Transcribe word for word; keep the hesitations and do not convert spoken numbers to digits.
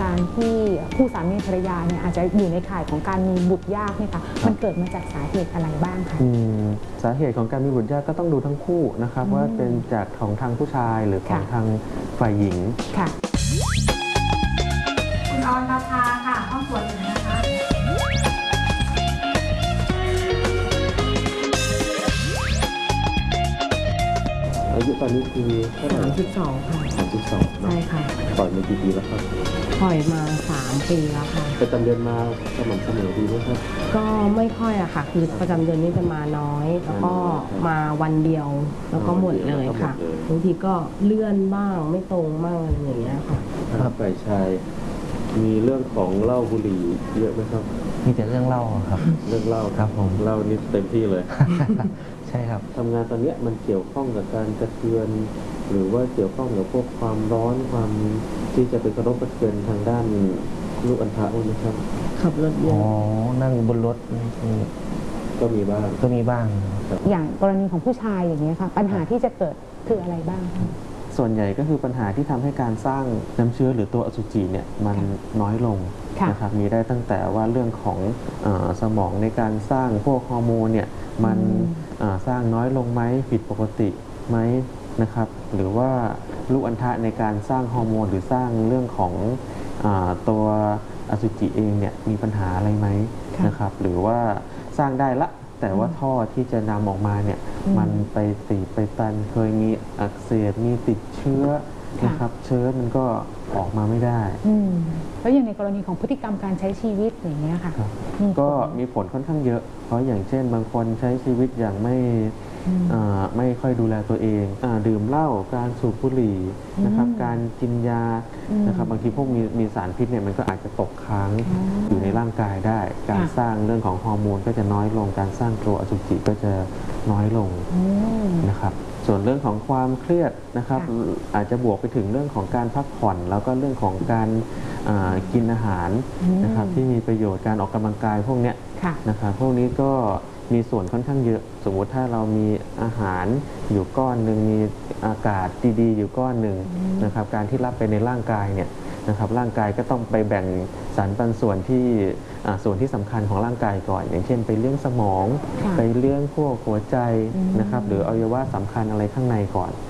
การที่คู่สามีภรรยาเนี่ยอาจจะอยู่ในข่ายของการมีบุตรยากเนี่ยค่ะมันเกิดมาจากสาเหตุอะไรบ้างคะสาเหตุของการมีบุตรยากก็ต้องดูทั้งคู่นะครับว่าเป็นจากของทางผู้ชายหรือของทางฝ่ายหญิงค่ะคุณออนประภาค่ะห้องตรวจหนึ่งนะคะอายุตอนนี้คือเท่าไหร่สามสิบสองค่ะสามสิบสองใช่ค่ะปล่อยมากี่ปีแล้วครับปล่อยมาสามปีแล้วค่ะประจำเดือนมาสม่ำเสมอดีไหมครับก็ไม่ค่อยอะค่ะคือประจำเดือนนี้จะมาน้อยแล้วก็มาวันเดียวแล้วก็หมดเลยค่ะบางทีก็เลื่อนบ้างไม่ตรงบ้างอะไรอย่างเงี้ยค่ะครับฝ่ายชายมีเรื่องของเหล้าบุหรี่เยอะไหมครับมีแต่เรื่องเล่าครับเรื่องเหล้าครับผมเหล้านี่เต็มที่เลยใช่ครับทำงานตอนนี้มันเกี่ยวข้องกับการกระเทือนหรือว่าเกี่ยวข้องกับพวกความร้อนความที่จะไปกระทบกระเทือนทางด้านลูกอัณฑะไหมครับขับรถเยอ๋ออะนั่งบนรถก็มีบ้างก็มีบ้างอย่างกรณีของผู้ชายอย่างนี้ค่ะปัญหาที่จะเกิดคืออะไรบ้างคะส่วนใหญ่ก็คือปัญหาที่ทำให้การสร้างน้ำเชื้อหรือตัวอสุจิเนี่ยมันน้อยลงนะครับมีได้ตั้งแต่ว่าเรื่องของเอ่อสมองในการสร้างพวกฮอร์โมนเนี่ยมันสร้างน้อยลงไหมผิดปกติไหมนะครับหรือว่าลูกอัณฑะในการสร้างฮอร์โมนหรือสร้างเรื่องของเอ่อตัวอสุจิเองเนี่ยมีปัญหาอะไรไหมนะครับหรือว่าสร้างได้ละแต่ว่าท่อที่จะนำออกมาเนี่ยมันไปตีบไปตันเคยมีอักเสบมีติดเชื้อนะครับเชื้อมันก็ออกมาไม่ได้แล้วอย่างในกรณีของพฤติกรรมการใช้ชีวิตอย่างเงี้ยค่ะก็มีผลค่อนข้างเยอะเพราะอย่างเช่นบางคนใช้ชีวิตอย่างไม่ไม่ค่อยดูแลตัวเองดื่มเหล้าการสูบบุหรี่นะครับการกินยานะครับบางทีพวกมีมีสารพิษเนี่ยมันก็อาจจะตกค้างอยู่ในร่างกายได้การสร้างเรื่องของฮอร์โมนก็จะน้อยลงการสร้างตัวอสุจิก็จะน้อยลงนะครับส่วนเรื่องของความเครียดนะครับอาจจะบวกไปถึงเรื่องของการพักผ่อนแล้วก็เรื่องของการกินอาหารนะครับที่มีประโยชน์การออกกำลังกายพวกนี้นะครับพวกนี้ก็มีส่วนค่อนข้างเยอะสมมุติถ้าเรามีอาหารอยู่ก้อนหนึ่งมีอากาศดีๆอยู่ก้อนหนึ่งนะครับการที่รับไปในร่างกายเนี่ยนะครับร่างกายก็ต้องไปแบ่งสารปันส่วนที่ส่วนที่สำคัญของร่างกายก่อนอย่างเช่นไปเลี้ยงสมองไปเลี้ยงพวกหัวใจนะครับหรืออวัยวะสำคัญอะไรข้างในก่อน